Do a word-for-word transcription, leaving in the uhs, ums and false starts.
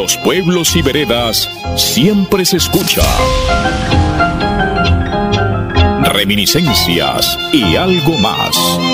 los pueblos y veredas siempre se escucha. Reminiscencias y algo más.